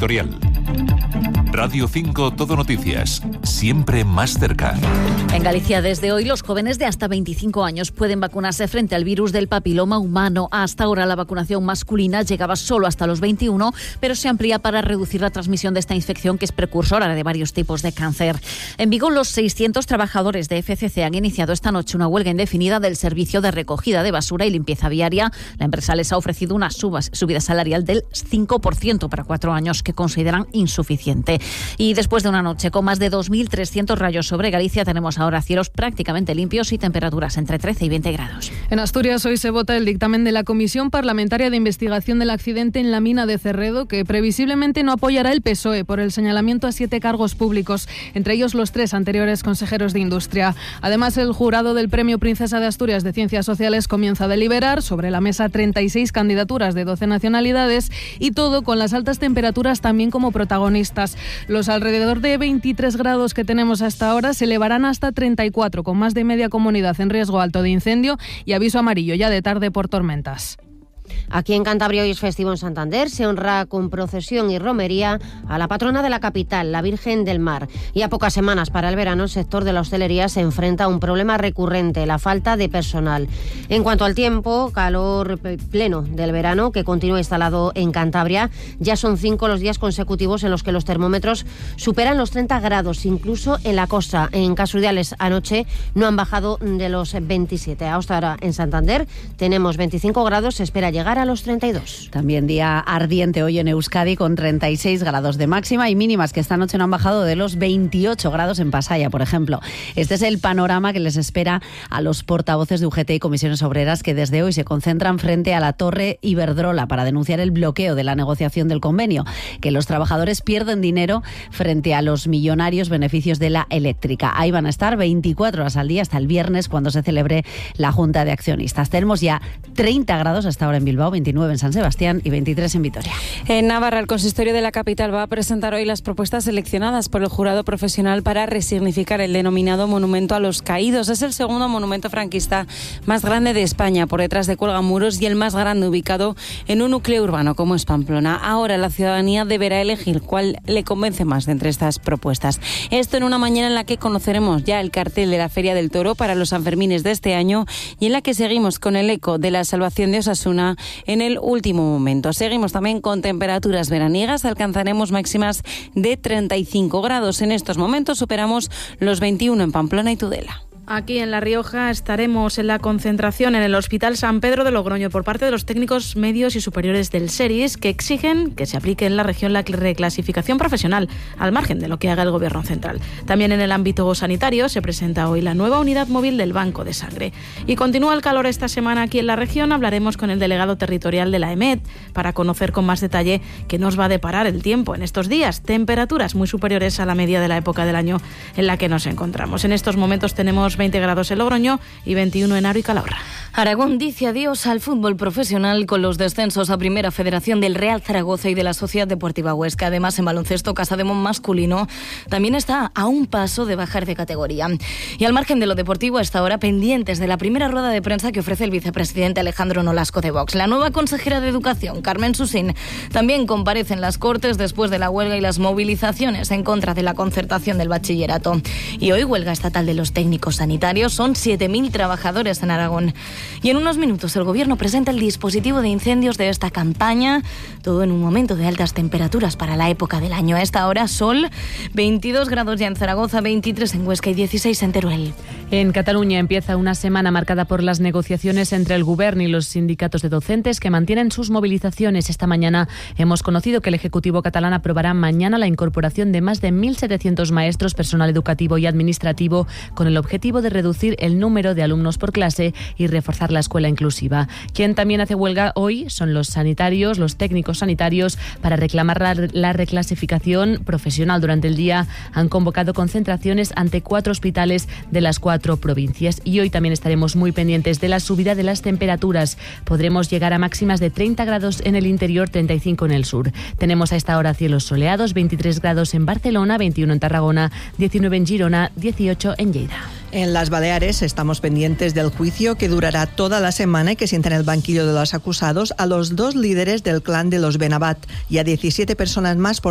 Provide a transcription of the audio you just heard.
Territorial. Radio 5 Todo Noticias, siempre más cerca. En Galicia, desde hoy, los jóvenes de hasta 25 años pueden vacunarse frente al virus del papiloma humano. Hasta ahora, la vacunación masculina llegaba solo hasta los 21, pero se amplía para reducir la transmisión de esta infección, que es precursora de varios tipos de cáncer. En Vigo, los 600 trabajadores de FCC han iniciado esta noche una huelga indefinida del servicio de recogida de basura y limpieza viaria. La empresa les ha ofrecido una subida salarial del 5% para 4 años, que consideran insuficiente. Y después de una noche con más de 2.300 rayos sobre Galicia, tenemos ahora cielos prácticamente limpios y temperaturas entre 13 y 20 grados. En Asturias hoy se vota el dictamen de la Comisión Parlamentaria de Investigación del accidente en la mina de Cerredo, que previsiblemente no apoyará el PSOE por el señalamiento a 7 cargos públicos, entre ellos los 3 anteriores consejeros de Industria. Además, el jurado del Premio Princesa de Asturias de Ciencias Sociales comienza a deliberar sobre la mesa 36 candidaturas de 12 nacionalidades, y todo con las altas temperaturas también como protagonistas. Los alrededor de 23 grados que tenemos hasta ahora se elevarán hasta 34, con más de media comunidad en riesgo alto de incendio y aviso amarillo ya de tarde por tormentas. Aquí en Cantabria hoy es festivo en Santander. Se honra con procesión y romería a la patrona de la capital, la Virgen del Mar. Y a pocas semanas para el verano, el sector de la hostelería se enfrenta a un problema recurrente, la falta de personal. En cuanto al tiempo, calor pleno del verano que continúa instalado en Cantabria. Ya son 5 los días consecutivos en los que los termómetros superan los 30 grados, incluso en la costa. En Casurdiales anoche no han bajado de los 27. Hasta ahora en Santander tenemos 25 grados, se espera llegar a los 32. También día ardiente hoy en Euskadi, con 36 grados de máxima y mínimas que esta noche no han bajado de los 28 grados en Pasaya, por ejemplo. Este es el panorama que les espera a los portavoces de UGT y Comisiones Obreras, que desde hoy se concentran frente a la Torre Iberdrola para denunciar el bloqueo de la negociación del convenio, que los trabajadores pierden dinero frente a los millonarios beneficios de la eléctrica. Ahí van a estar 24 horas al día hasta el viernes, cuando se celebre la Junta de Accionistas. Tenemos ya 30 grados hasta ahora en Bilbao, 29 en San Sebastián y 23 en Vitoria. En Navarra, el consistorio de la capital va a presentar hoy las propuestas seleccionadas por el jurado profesional para resignificar el denominado Monumento a los Caídos. Es el segundo monumento franquista más grande de España, por detrás de Cuelgamuros, y el más grande ubicado en un núcleo urbano como es Pamplona. Ahora la ciudadanía deberá elegir cuál le convence más de entre estas propuestas. Esto en una mañana en la que conoceremos ya el cartel de la Feria del Toro para los Sanfermines de este año, y en la que seguimos con el eco de la salvación de Osasuna en el último momento. Seguimos también con temperaturas veraniegas, alcanzaremos máximas de 35 grados. En estos momentos superamos los 21 en Pamplona y Tudela. Aquí en La Rioja estaremos en la concentración en el Hospital San Pedro de Logroño por parte de los técnicos medios y superiores del SERIS, que exigen que se aplique en la región la reclasificación profesional, al margen de lo que haga el Gobierno central. También en el ámbito sanitario se presenta hoy la nueva unidad móvil del Banco de Sangre. Y continúa el calor esta semana aquí en la región. Hablaremos con el delegado territorial de la EMET para conocer con más detalle qué nos va a deparar el tiempo en estos días. Temperaturas muy superiores a la media de la época del año en la que nos encontramos. En estos momentos tenemos 20 grados en Logroño y 21 en Aro y Calahorra. Aragón dice adiós al fútbol profesional con los descensos a Primera Federación del Real Zaragoza y de la Sociedad Deportiva Huesca. Además, en baloncesto, Casademón masculino también está a un paso de bajar de categoría. Y al margen de lo deportivo, hasta ahora pendientes de la primera rueda de prensa que ofrece el vicepresidente Alejandro Nolasco de Vox. La nueva consejera de Educación, Carmen Susín, también comparece en las Cortes después de la huelga y las movilizaciones en contra de la concertación del bachillerato. Y hoy huelga estatal de los técnicos sanitarios. Son 7.000 trabajadores en Aragón. Y en unos minutos el Gobierno presenta el dispositivo de incendios de esta campaña, todo en un momento de altas temperaturas para la época del año. A esta hora, sol, 22 grados ya en Zaragoza, 23 en Huesca y 16 en Teruel. En Cataluña empieza una semana marcada por las negociaciones entre el Govern y los sindicatos de docentes, que mantienen sus movilizaciones. Esta mañana hemos conocido que el Ejecutivo catalán aprobará mañana la incorporación de más de 1.700 maestros, personal educativo y administrativo, con el objetivo de reducir el número de alumnos por clase y reforzar la escuela inclusiva. Quien también hace huelga hoy son los sanitarios, los técnicos sanitarios, para reclamar la reclasificación profesional. Durante el día han convocado concentraciones ante 4 hospitales de las 4 provincias. Y hoy también estaremos muy pendientes de la subida de las temperaturas. Podremos llegar a máximas de 30 grados en el interior, 35 en el sur. Tenemos a esta hora cielos soleados, 23 grados en Barcelona, 21 en Tarragona, 19 en Girona, 18 en Lleida. En las Baleares estamos pendientes del juicio que durará toda la semana y que sienta en el banquillo de los acusados a los 2 líderes del clan de los Benabat y a 17 personas más por